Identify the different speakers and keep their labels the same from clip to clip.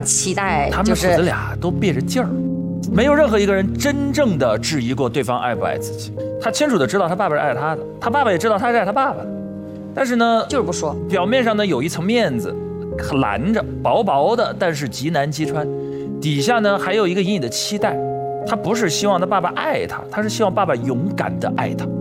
Speaker 1: 期待，
Speaker 2: 他们父子俩都憋着劲儿，没有任何一个人真正的质疑过对方爱不爱自己。他清楚的知道他爸爸是爱他的，他爸爸也知道他是爱他爸爸的，但是呢，
Speaker 1: 就是不说。
Speaker 2: 表面上呢有一层面子拦着，薄薄的，但是极难击穿。底下呢还有一个隐隐的期待，他不是希望他爸爸爱他，他是希望爸爸勇敢的爱他。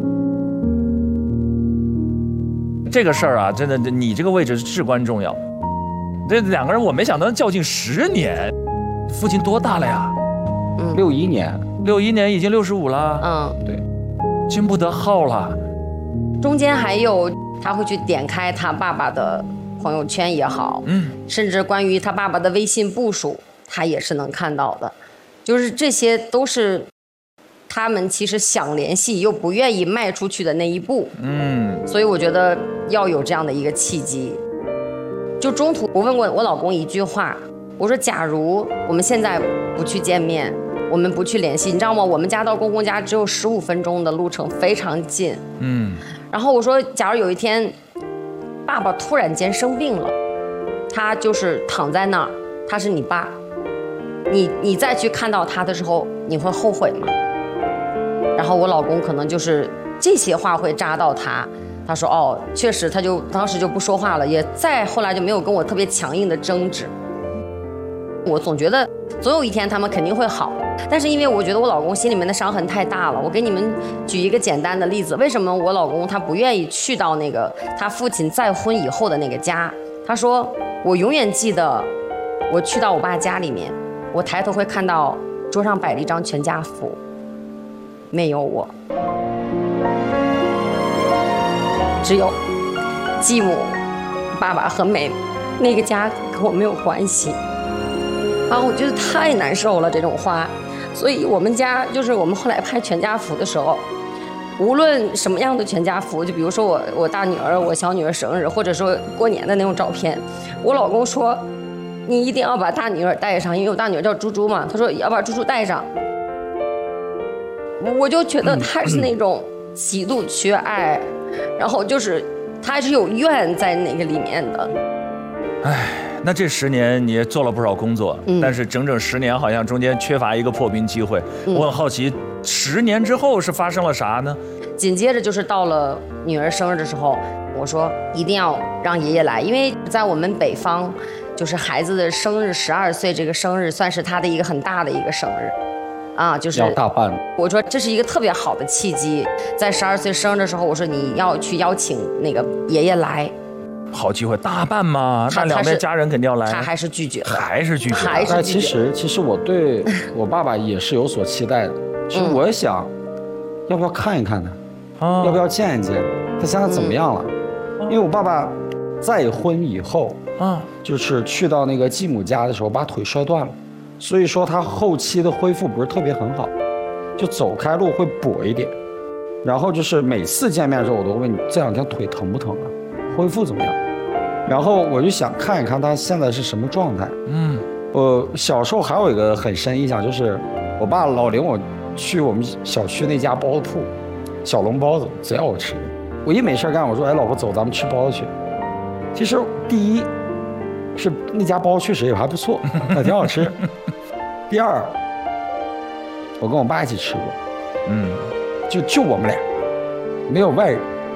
Speaker 2: 这个事儿啊，真的，你这个位置是至关重要。这两个人我没想到能较劲10年，父亲多大了呀
Speaker 3: ？61年
Speaker 2: ，61年已经65了。
Speaker 3: 对，
Speaker 2: 经不得耗了。
Speaker 1: 中间还有他会去点开他爸爸的朋友圈也好，甚至关于他爸爸的微信部署，他也是能看到的。就是这些都是他们其实想联系又不愿意迈出去的那一步。所以我觉得要有这样的一个契机。就中途我问过我老公一句话，我说假如我们现在不去见面，我们不去联系，你知道吗？我们家到公公家只有15分钟的路程，非常近。然后我说假如有一天爸爸突然间生病了，他就是躺在那儿，他是你爸，你再去看到他的时候，你会后悔吗？然后我老公可能就是这些话会扎到他，他说哦，确实，他就当时就不说话了，也再后来就没有跟我特别强硬的争执。我总觉得总有一天他们肯定会好，但是因为我觉得我老公心里面的伤痕太大了。我给你们举一个简单的例子，为什么我老公他不愿意去到那个他父亲再婚以后的那个家？他说我永远记得我去到我爸家里面，我抬头会看到桌上摆了一张全家福，没有我，只有继母、爸爸和妹妹，那个家跟我没有关系。我觉得太难受了这种话，所以我们家就是我们后来拍全家福的时候，无论什么样的全家福，就比如说我大女儿、我小女儿生日，或者说过年的那种照片，我老公说你一定要把大女儿带上，因为我大女儿叫猪猪嘛，他说要把猪猪带上。我就觉得他是那种极度缺爱，然后就是他还是有怨在那个里面的。
Speaker 2: 那这10年你也做了不少工作，但是整整10年好像中间缺乏一个破冰机会。我很好奇，10年之后是发生了啥呢？
Speaker 1: 紧接着就是到了女儿生日的时候，我说一定要让爷爷来，因为在我们北方，就是孩子的生日12岁这个生日算是他的一个很大的一个生日。就是
Speaker 3: 要大办。
Speaker 1: 我说这是一个特别好的契机，在12岁生日的时候，我说你要去邀请那个爷爷来。
Speaker 2: 好机会，大办嘛，那两边家人肯定要来。
Speaker 1: 他还是拒绝的，
Speaker 3: 但其实我对我爸爸也是有所期待的。其实我也想，要不要看一看他，要不要见一见他现在怎么样了？因为我爸爸再婚以后，就是去到那个继母家的时候，把腿摔断了，所以说他后期的恢复不是特别很好，就走开路会跛一点。然后就是每次见面的时候，我都问你这2天腿疼不疼啊？恢复怎么样？然后我就想看一看他现在是什么状态。我小时候还有一个很深印象，就是我爸老领我去我们小区那家包子铺，小笼包子贼好吃。我一没事干，我说哎老婆走，咱们吃包子去。其实第一是那家包子确实也还不错，挺好吃。第二，我跟我爸一起吃过，就我们俩，没有外人。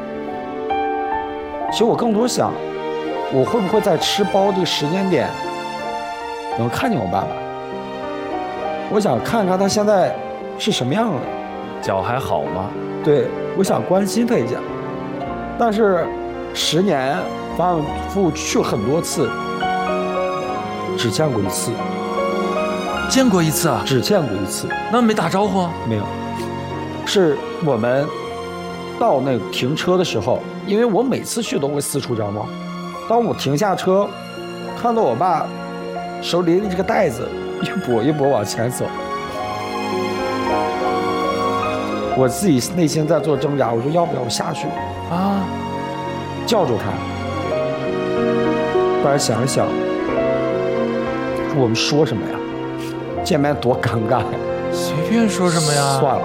Speaker 3: 其实我更多想，我会不会在吃包这个时间点能看见我爸爸？我想看看他现在是什么样的，
Speaker 2: 脚还好吗？
Speaker 3: 对，我想关心他一下。但是10年反复去很多次，只见过一次。
Speaker 2: 见过一次啊？
Speaker 3: 只见过一次。
Speaker 2: 那没打招呼啊？
Speaker 3: 没有。是我们到那个停车的时候，因为我每次去都会四处张望。当我停下车，看到我爸手里的这个袋子一跛一跛往前走，我自己内心在做挣扎，我说要不要下去啊，叫住他。后来想一想，我们说什么呀？见面多尴尬呀！
Speaker 2: 随便说什么呀？
Speaker 3: 算了。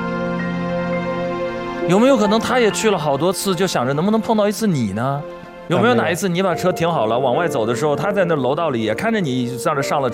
Speaker 2: 有没有可能他也去了好多次，就想着能不能碰到一次你呢？有没有哪一次你把车停好了，往外走的时候，他在那楼道里也看着你上了车？